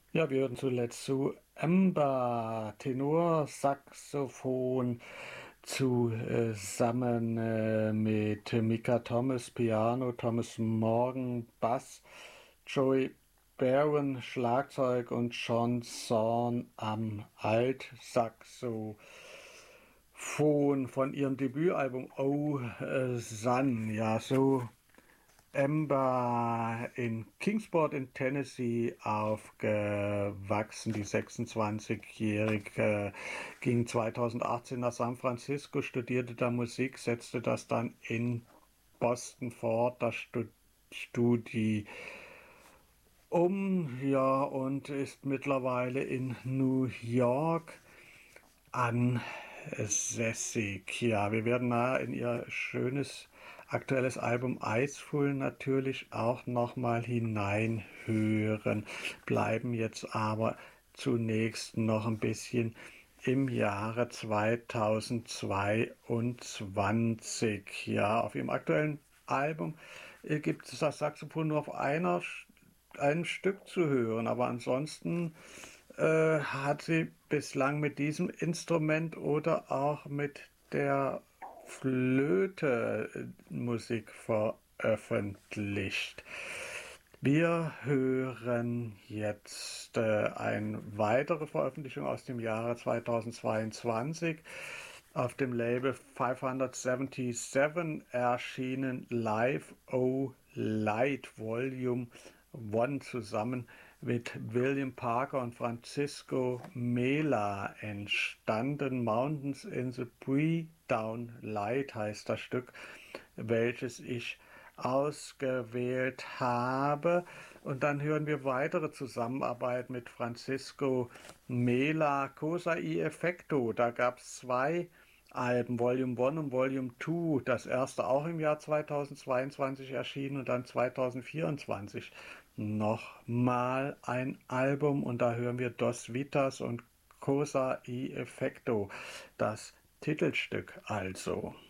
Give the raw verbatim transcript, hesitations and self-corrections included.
Ja, wir hören zuletzt zu Ember, Tenorsaxophon, zusammen äh, mit Mika Thomas, Piano, Thomas Morgan, Bass, Joey Barron, Schlagzeug und Sean Zorn am Altsaxophon von ihrem Debütalbum Oh äh, Sun. Ja, so Amber in Kingsport in Tennessee aufgewachsen. Die sechsundzwanzigjährige ging zweitausendachtzehn nach San Francisco, studierte da Musik, setzte das dann in Boston fort, das Studi um, ja, und ist mittlerweile in New York ansässig. Ja, wir werden da in ihr schönes aktuelles Album Iceful natürlich auch nochmal hineinhören, bleiben jetzt aber zunächst noch ein bisschen im Jahre zweitausendzweiundzwanzig. Ja, auf ihrem aktuellen Album äh, gibt es das Saxophon nur auf einer, einem Stück zu hören, aber ansonsten äh, hat sie bislang mit diesem Instrument oder auch mit der Flöte äh, Musik veröffentlicht. Wir hören jetzt äh, eine weitere Veröffentlichung aus dem Jahre zweitausendzweiundzwanzig auf dem Label fünfhundertsiebenundsiebzig erschienen Live O Light Volume eins zusammen mit William Parker und Francisco Mela entstanden. Mountains in the Pre-Down Light heißt das Stück, welches ich ausgewählt habe. Und dann hören wir weitere Zusammenarbeit mit Francisco Mela, Cosa y Effecto. Da gab es zwei Alben, Volume eins und Volume zwei. Das erste auch im Jahr zweitausendzweiundzwanzig erschienen und dann zweitausendvierundzwanzig nochmal ein Album. Und da hören wir Dos Vitas und Cosa y Effecto, das Titelstück also.